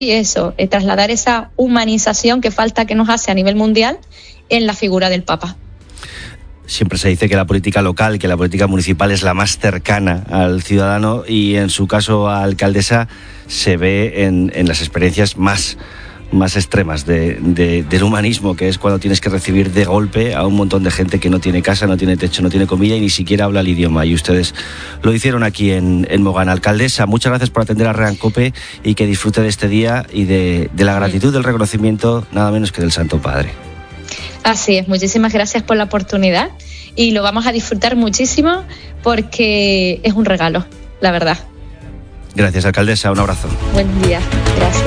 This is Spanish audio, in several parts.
eso, trasladar esa humanización que falta que nos hace a nivel mundial en la figura del Papa. Siempre se dice que la política local, que la política municipal es la más cercana al ciudadano, y en su caso, alcaldesa, se ve en las experiencias más extremas del humanismo, que es cuando tienes que recibir de golpe a un montón de gente que no tiene casa, no tiene techo, no tiene comida y ni siquiera habla el idioma. Y ustedes lo hicieron aquí en Mogán. Alcaldesa, muchas gracias por atender a REAN COPE y que disfrute de este día y de la gratitud, del reconocimiento, nada menos que del Santo Padre. Así es, muchísimas gracias por la oportunidad y lo vamos a disfrutar muchísimo porque es un regalo, la verdad. Gracias, alcaldesa, un abrazo. Buen día, gracias.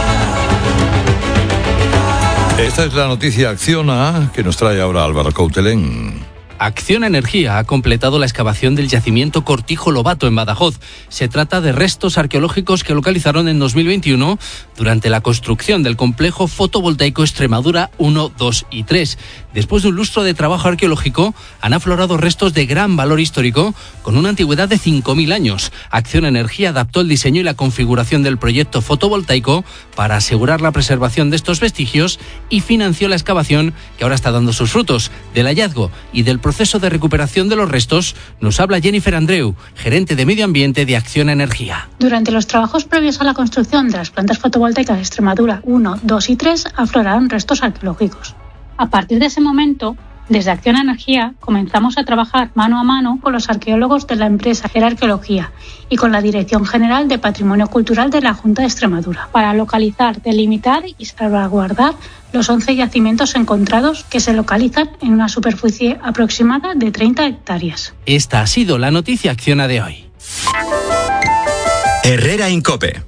Esta es la noticia Acciona que nos trae ahora Álvaro Coutelén. Acciona Energía ha completado la excavación del yacimiento Cortijo Lobato en Badajoz. Se trata de restos arqueológicos que localizaron en 2021 durante la construcción del complejo fotovoltaico Extremadura 1, 2 y 3. Después de un lustro de trabajo arqueológico, han aflorado restos de gran valor histórico con una antigüedad de 5.000 años. Acciona Energía adaptó el diseño y la configuración del proyecto fotovoltaico para asegurar la preservación de estos vestigios y financió la excavación que ahora está dando sus frutos. Del hallazgo y del proceso de recuperación de los restos nos habla Jennifer Andreu, gerente de Medio Ambiente de Acciona Energía. Durante los trabajos previos a la construcción de las plantas fotovoltaicas de Extremadura 1, 2 y 3 afloraron restos arqueológicos. A partir de ese momento, desde Acciona Energía comenzamos a trabajar mano a mano con los arqueólogos de la empresa Gera Arqueología y con la Dirección General de Patrimonio Cultural de la Junta de Extremadura para localizar, delimitar y salvaguardar los 11 yacimientos encontrados que se localizan en una superficie aproximada de 30 hectáreas. Esta ha sido la noticia Acciona de hoy. Herrera en COPE.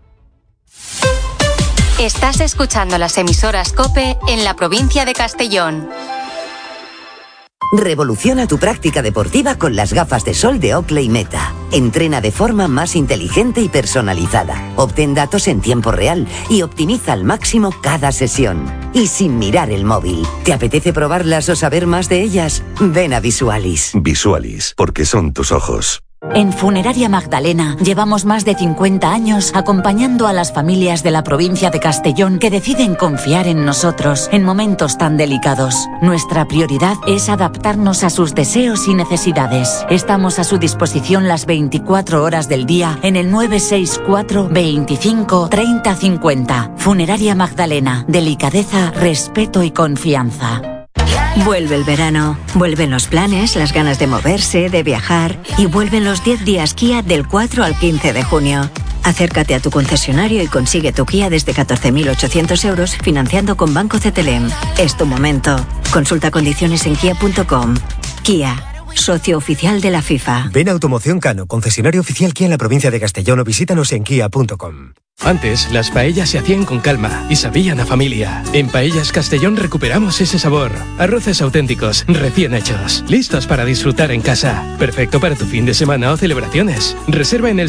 Estás escuchando las emisoras COPE en la provincia de Castellón. Revoluciona tu práctica deportiva con las gafas de sol de Oakley Meta. Entrena de forma más inteligente y personalizada. Obtén datos en tiempo real y optimiza al máximo cada sesión. Y sin mirar el móvil. ¿Te apetece probarlas o saber más de ellas? Ven a Visualis. Visualis, porque son tus ojos. En Funeraria Magdalena llevamos más de 50 años acompañando a las familias de la provincia de Castellón que deciden confiar en nosotros en momentos tan delicados. Nuestra prioridad es adaptarnos a sus deseos y necesidades. Estamos a su disposición las 24 horas del día en el 964 25 30 50. Funeraria Magdalena. Delicadeza, respeto y confianza. Vuelve el verano, vuelven los planes, las ganas de moverse, de viajar y vuelven los 10 días Kia del 4 al 15 de junio. Acércate a tu concesionario y consigue tu Kia desde 14.800 euros financiando con Banco CTLM. Es tu momento. Consulta condiciones en kia.com. Kia, socio oficial de la FIFA. Ven a Automoción Cano, concesionario oficial Kia en la provincia de Castellón, o visítanos en kia.com. Antes, las paellas se hacían con calma y sabían a familia. En Paellas Castellón recuperamos ese sabor. Arroces auténticos, recién hechos, listos para disfrutar en casa. Perfecto para tu fin de semana o celebraciones. Reserva en el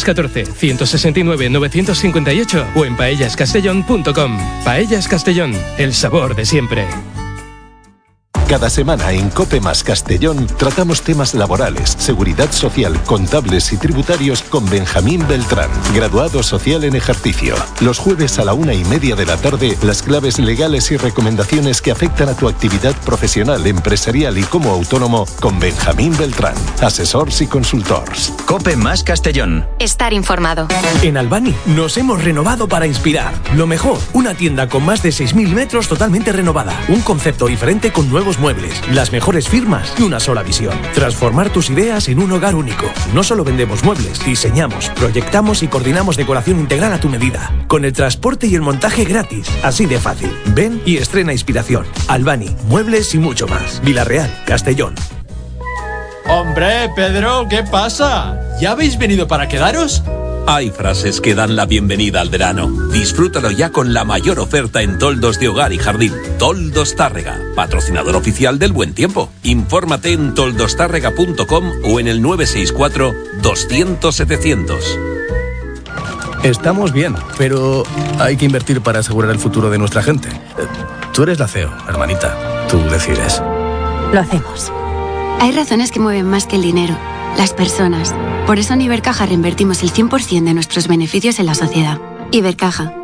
614-169-958 o en paellascastellón.com. Paellas Castellón, el sabor de siempre. Cada semana en COPE más Castellón tratamos temas laborales, seguridad social, contables y tributarios con Benjamín Beltrán, graduado social en ejercicio. Los jueves a la 1:30 de la tarde, las claves legales y recomendaciones que afectan a tu actividad profesional, empresarial y como autónomo con Benjamín Beltrán, asesors y consultors. COPE más Castellón. Estar informado. En Albani nos hemos renovado para inspirar. Lo mejor, una tienda con más de 6.000 metros totalmente renovada. Un concepto diferente con nuevos muebles, las mejores firmas y una sola visión. Transformar tus ideas en un hogar único. No solo vendemos muebles, diseñamos, proyectamos y coordinamos decoración integral a tu medida. Con el transporte y el montaje gratis. Así de fácil. Ven y estrena inspiración. Albani, muebles y mucho más. Vilarreal, Castellón. Hombre, Pedro, ¿qué pasa? ¿Ya habéis venido para quedaros? Hay frases que dan la bienvenida al verano. Disfrútalo ya con la mayor oferta en toldos de hogar y jardín. Toldos Tárrega, patrocinador oficial del Buen Tiempo. Infórmate en toldostárrega.com o en el 964 200 700. Estamos bien, pero hay que invertir para asegurar el futuro de nuestra gente. Tú eres la CEO, hermanita. Tú decides. Lo hacemos. Hay razones que mueven más que el dinero. Las personas. Por eso en Ibercaja reinvertimos el 100% de nuestros beneficios en la sociedad. Ibercaja,